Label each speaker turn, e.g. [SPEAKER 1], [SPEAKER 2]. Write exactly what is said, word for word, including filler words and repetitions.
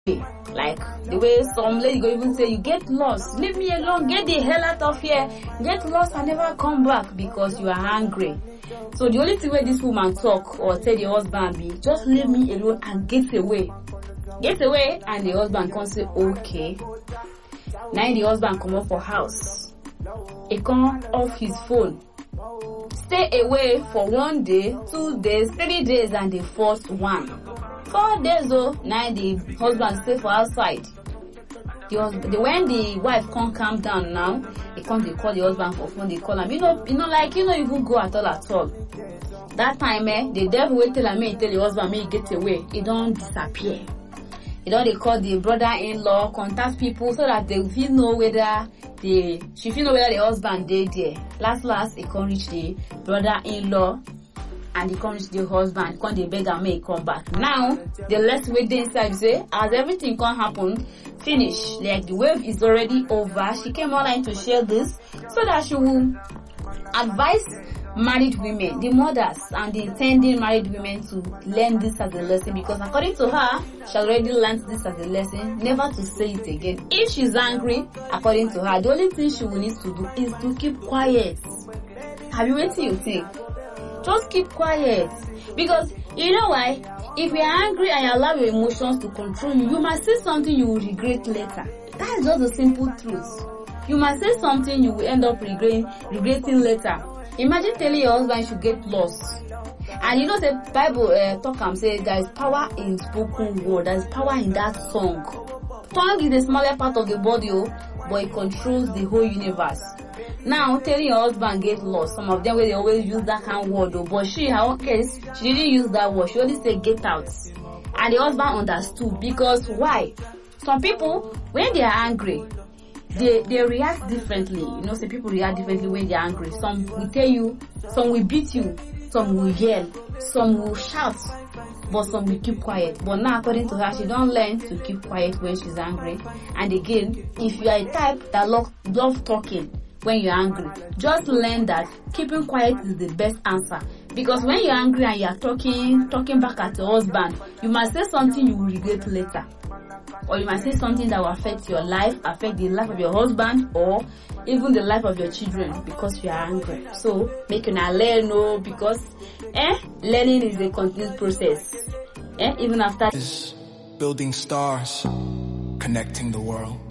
[SPEAKER 1] Like the way some lady go even say, you get lost, leave me alone, get the hell out of here, get lost and never come back because you are angry. So the only thing where this woman talk or tell the husband be, just leave me alone and get away. Get away, and the husband can say, okay. Now the husband come up for house. He come off his phone. Stay away for one day, two days, three days, and the fourth one. Four days though, now the husband stay for outside. The husband, the, when the wife can't calm down now, they come they call the husband for phone, they call him. You know, you know, like you know, even go at all at all. That time, eh, the devil will tell me, tell the husband, me get away. He don't disappear. You know, they call the brother-in-law, contact people so that they feel know whether the she feel know whether the husband did there. Last last, he come reach the brother-in-law. And he comes to the husband, come they beg and make come back. Now, the less way they inside say, as everything can happen, finish. Like the wave is already over. She came online to share this so that she will advise married women, the mothers and the intending married women to learn this as a lesson, because according to her, she already learned this as a lesson, never to say it again. If she's angry, according to her, the only thing she will need to do is to keep quiet. Have you waited you think? Just keep quiet. Because you know why? If you're angry and you allow your emotions to control you, you might say something you will regret later. That is just the simple truth. You might say something you will end up regretting, regretting later. Imagine telling your husband you should get lost. And you know the Bible uh, talk and say there is power in spoken word, there is power in that song. Tongue is the smaller part of the body, oh, but it controls the whole universe. Now, telling your husband get lost, some of them where they always use that kind of word, though, but she, in her own case, she didn't use that word. She only said get out. And the husband understood, because why? Some people, when they are angry, they they react differently. You know, some people react differently when they are angry. Some will tell you, some will beat you, some will yell, some will shout, but some will keep quiet. But now, according to her, she don't learn to keep quiet when she's angry. And again, if you are a type that love, love talking when you're angry, just learn that keeping quiet is the best answer. Because when you're angry and you're talking, talking back at your husband, you must say something you will regret later. Or you might say something that will affect your life, affect the life of your husband, or even the life of your children because you are angry. So, make you not learn, no, because eh, learning is a continuous process. Eh, even after
[SPEAKER 2] building stars, connecting the world.